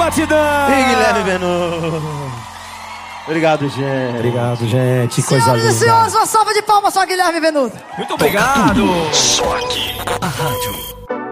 Batidão! E Guilherme Benuto. Obrigado, gente. Obrigado, gente. Que coisa linda. Senhoras e senhores, uma salva de palmas só Guilherme Benuto. Muito obrigado. Só aqui, a rádio